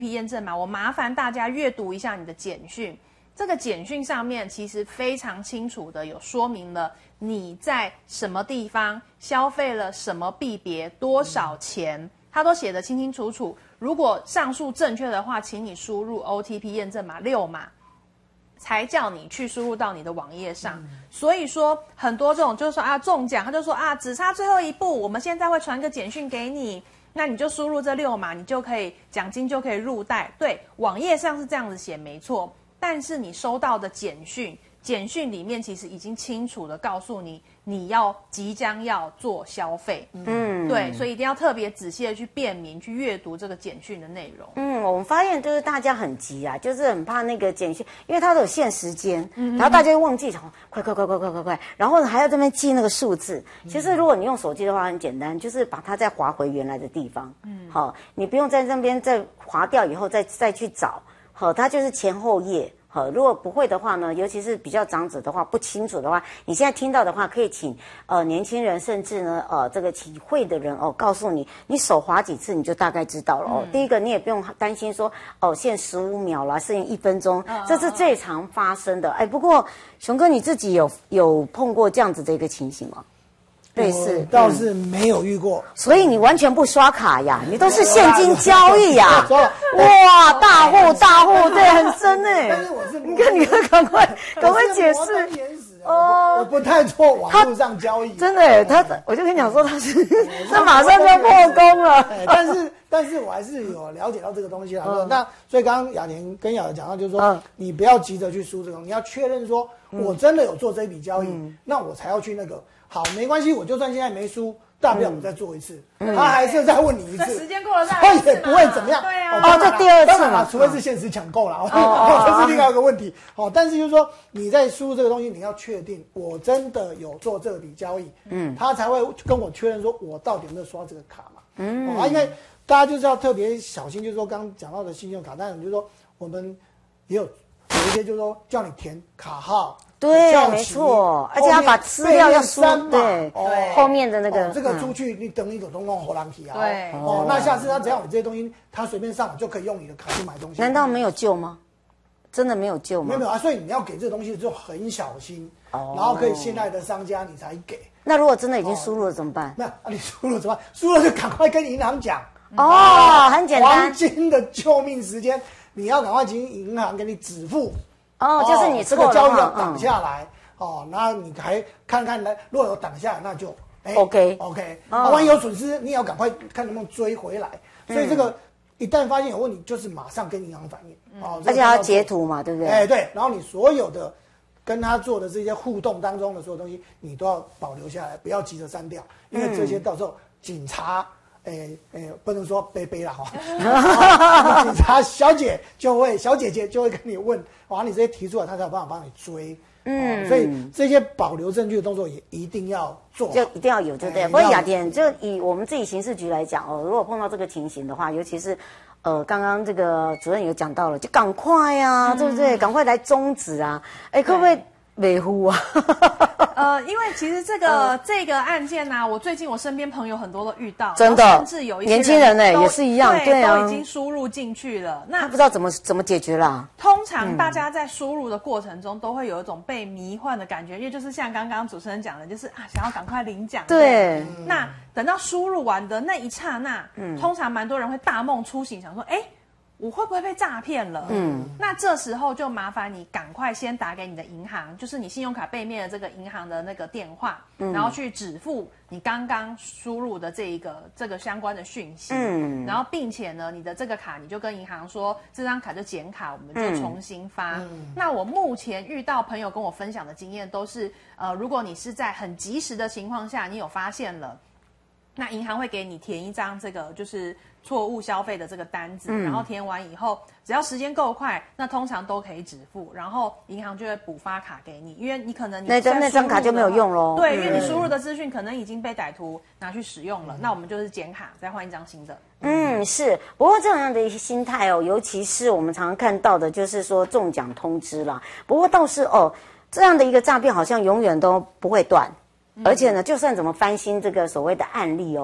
验证码，我麻烦大家阅读一下你的简讯。这个简讯上面其实非常清楚的有说明了你在什么地方消费了什么币别多少钱，它都写得清清楚楚。如果上述正确的话，请你输入 OTP 验证码6码，才叫你去输入到你的网页上。所以说很多这种就是说中奖，他就说只差最后一步，我们现在会传个简讯给你，那你就输入这6码，你就可以奖金就可以入袋。对，网页上是这样子写没错，但是你收到的简讯里面其实已经清楚的告诉你，你即将要做消费。对，所以一定要特别仔细的去辨明、去阅读这个简讯的内容。 我们发现就是大家很急啊，就是很怕那个简讯，因为它都有限时间，然后大家会忘记，快，然后还要这边记那个数字。其实如果你用手机的话，很简单，就是把它再滑回原来的地方。好，你不用在那边再滑掉以后再去找。好，它就是前后页。好，如果不会的话呢，尤其是比较长者的话，不清楚的话，你现在听到的话，可以请年轻人，甚至呢这个请会的人告诉你，你手滑几次你就大概知道了第一个你也不用担心说限15秒啦，限1分钟，这是最常发生的。不过熊哥你自己有碰过这样子的一个情形吗？类似倒是没有遇过， 所以你完全不刷卡呀，你都是现金交易呀！哇，大户，对，很深哎。 但是我是你看，赶快解释。 我不太做网络上交易， 真的耶，我就跟你讲说他马上就破功了。 但是我还是有了解到这个东西啦。那所以刚刚雅婷跟雅婷讲到，就是说你不要急着去输这个，你要确认说我真的有做这一笔交易，那我才要去那个。好，没关系，我就算现在没输，大不了我再做一次，他还是再问你一次， 时间过了再他也不会怎么样。 对啊， 这第二次嘛， 除非是限时抢购啦，这是另外一个问题。但是就是说你在输入这个东西，你要确定我真的有做这笔交易，他才会跟我确认说我到底有没有刷这个卡嘛。因为大家就是要特别小心，就是说刚刚讲到的信用卡，当然就是说我们也有一些就是说叫你填卡号。 对，没错，而且要把资料要输对后面的那个这个出去，你等你总共荷兰提啊。 对那下次他只要有这些东西，他随便上网就可以用你的卡去买东西。 难道没有救吗？真的没有救吗？ 没有啊，所以你要给这个东西就很小心，然后可以信赖的商家你才给。 那如果真的已经输入了怎么办？ 那你输入了怎么办？输了就赶快跟银行讲。 很简单， 黄金的救命时间，你要赶快请银行给你止付。 就是你这个交易要挡下来然后你还看看来，如果有挡下来，那就 OK， 万一有损失，你也要赶快看能不能追回来。所以这个一旦发现有问题，就是马上跟银行反映而且要截图嘛，对不对？ 对，然后你所有的跟他做的这些互动当中的所有东西，你都要保留下来，不要急着删掉，因为这些到时候警察。不能说杯啦警察小姐姐就会跟你问，你这些提出来，他才有办法帮你追。所以这些保留证据的动作也一定要做， 就一定要有，对不对？不过雅典，就以我们自己刑事局来讲如果碰到这个情形的话，尤其是刚刚这个主任有讲到了，就赶快啊，对不对？赶快来终止啊！可不可以维护啊？ 因为其实这个案件呢，我最近我身边朋友很多都遇到， 真的， 甚至有一些年轻人也是一样，对啊， 都已经输入进去了，那他不知道怎么解决啦。 通常大家在输入的过程中，都会有一种被迷幻的感觉，因为就是像刚刚主持人讲的，就是想要赶快领奖。 对， 那等到输入完的那一刹那，通常蛮多人会大梦初醒，想说，我会不会被诈骗了？那这时候就麻烦你赶快先打给你的银行，就是你信用卡背面的这个银行的那个电话，然后去止付你刚刚输入的这个相关的讯息，然后并且呢，你的这个卡你就跟银行说，这张卡就剪卡，我们就重新发。那我目前遇到朋友跟我分享的经验都是，如果你是在很及时的情况下，你有发现了。那银行会给你填一张这个就是错误消费的这个单子，然后填完以后，只要时间够快，那通常都可以止付，然后银行就会补发卡给你，因为你可能那张卡就没有用咯。 对，因为你输入的资讯可能已经被歹徒拿去使用了，那我们就是剪卡，再换一张新的。 是。不过这样的一些心态尤其是我们常常看到的，就是说中奖通知啦。不过倒是这样的一个诈骗好像永远都不会断。而且呢，就算怎么翻新这个所谓的案例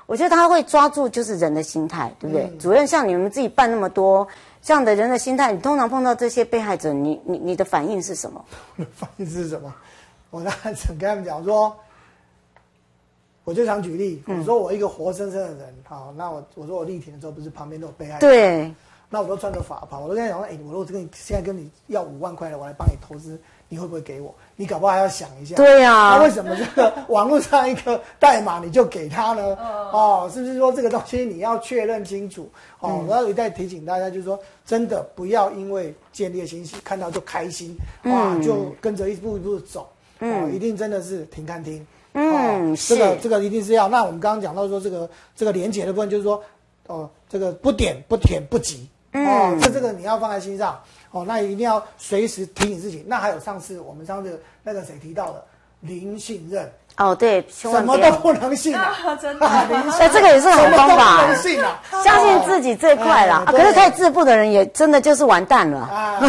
我觉得他会抓住就是人的心态，对不对？主任，像你们自己办那么多这样的人的心态，你通常碰到这些被害者，你的反应是什么？ 反应是什么？我当然想跟他们讲说，我就想举例，我说我一个活生生的人，好，那我说我立庭的时候，不是旁边都有被害者， 对， 那我都穿着法袍，我都跟他讲说，我如果现在跟你要5万块的，我来帮你投资，你会不会给我？你搞不好还要想一下。 对啊， 那为什么这个网络上一个代码你就给他呢？是不是说这个东西你要确认清楚？我要一再提醒大家，就是说，真的不要因为见猎心喜，看到就开心，就跟着一步一步走，一定真的是停看听。这个一定是要。那我们刚刚讲到说这个连结的部分，就是说，这个不点不舔不急，这个你要放在心上。那一定要随时提醒自己。那还有我们上次那个谁提到的零信任。 对， 什么都不能信真的。 这个也是好方法， 不能信啊， 相信自己这块啦。可是太自负的人也真的就是完蛋了。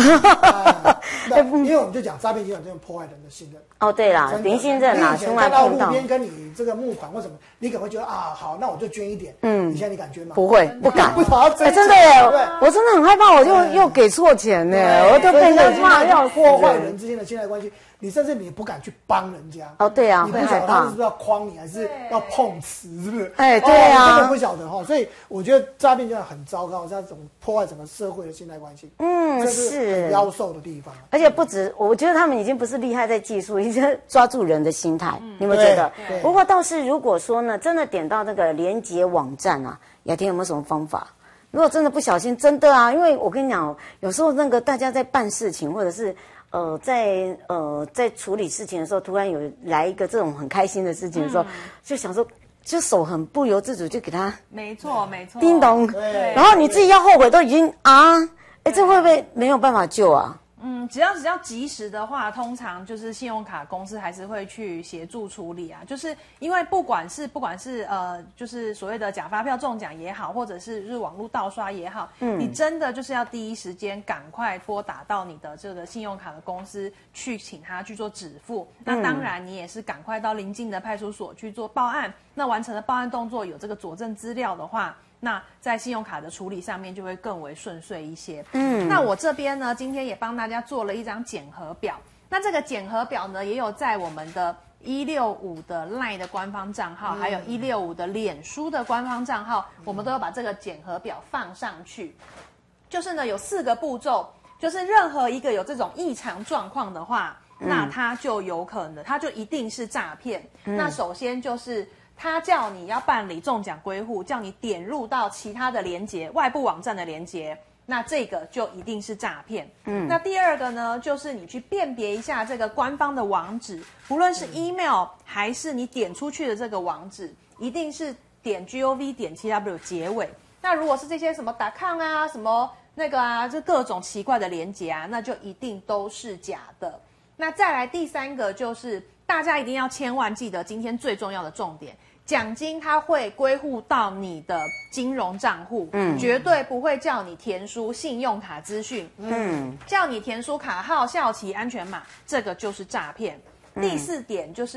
因为我们就讲诈骗集团这种破坏人的信任。 对啦，零信任啦，千万看到路边跟你这个募款或什么，你可能会觉得好，那我就捐一点。你现在你敢捐吗？ 不会，不敢。真的耶， 我真的很害怕，我又给错钱呢，我都被人骂要破坏人之间的信赖关系。你甚至你不敢去帮人家。 对啊， 你不晓得他是不是要诓你，还是要碰瓷，是不是？ 对啊， 真的不晓得所以我觉得诈骗集团很糟糕，这种破坏整个社会的信赖关系。这是很妖兽的地方。 而且不止，我觉得他们已经不是厉害在技术，已经抓住人的心态。你有没有觉得？不过倒是如果说呢，真的点到那个连结网站啊，雅婷有没有什么方法？如果真的不小心，真的啊，因为我跟你讲，有时候那个大家在办事情，或者是在处理事情的时候，突然有来一个这种很开心的事情的时候，就想说，就手很不由自主就给他， 没错， 叮咚，然后你自己要后悔都已经这会不会没有办法救啊？ 只要及时的话，通常就是信用卡公司还是会去协助处理啊。就是因为不管是就是所谓的假发票中奖也好，或者是网络盗刷也好，你真的就是要第一时间赶快拨打到你的这个信用卡的公司去，请他去做止付。那当然你也是赶快到邻近的派出所去做报案。那完成了报案动作，有这个佐证资料的话，那在信用卡的处理上面就会更为顺遂一些。那我这边呢，今天也帮大家做了一张检核表。那这个检核表呢，也有在我们的165的 LINE 的官方账号，还有165的脸书的官方账号，我们都有把这个检核表放上去。就是呢，有4个步骤，就是任何一个有这种异常状况的话，那它就有可能，它就一定是诈骗。那首先就是他叫你要办理中奖归户，叫你点入到其他的连结，外部网站的连结，那这个就一定是诈骗。那第二个呢，就是你去辨别一下这个官方的网址，不论是 email 还是你点出去的这个网址，一定是点 gov.tw 结尾。那如果是这些什么.com 啊，什么那个啊，就各种奇怪的连结啊，那就一定都是假的。那再来第3个就是大家一定要千万记得今天最重要的重点，奖金它会归户到你的金融账户，绝对不会叫你填输信用卡资讯，叫你填输卡号、效期、安全码，这个就是诈骗。第4点就是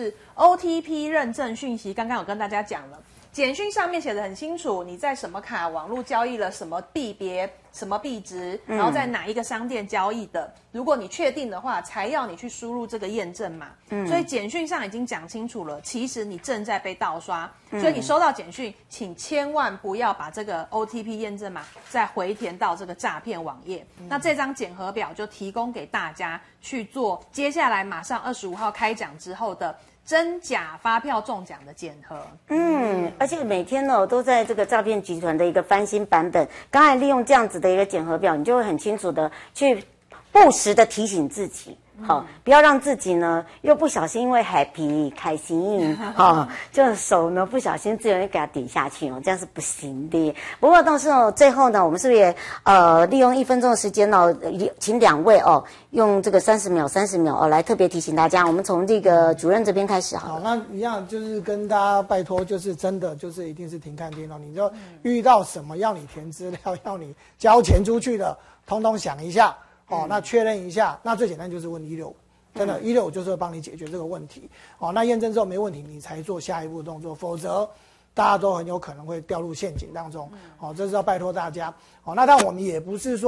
OTP 认证讯息，刚刚有跟大家讲了。简讯上面写的很清楚，你在什么卡网络交易了什么币别、什么币值，然后在哪一个商店交易的。如果你确定的话，才要你去输入这个验证码。所以简讯上已经讲清楚了，其实你正在被盗刷。所以你收到简讯，请千万不要把这个 OTP 验证码再回填到这个诈骗网页。那这张检核表就提供给大家去做，接下来马上25号开奖之后的真假发票中奖的检核。 而且每天呢，都在这个诈骗集团的一个翻新版本。刚才利用这样子的一个检核表，你就会很清楚的去不时的提醒自己，不要让自己呢又不小心因为 happy 开心，就手呢不小心自然就给它点下去这样是不行的。不过到时候最后呢，我们是不是也利用1分钟的时间请2位用这个30秒来特别提醒大家。我们从这个主任这边开始好了。 那一样就是跟大家拜托，就是真的就是一定是停看听你就遇到什么要你填资料、要你交钱出去的，通通想一下。那确认一下，那最简单就是问165，真的165就是会帮你解决这个问题。那验证之后没问题，你才做下一步动作，否则大家都很有可能会掉入陷阱当中。这是要拜托大家。那但我们也不是说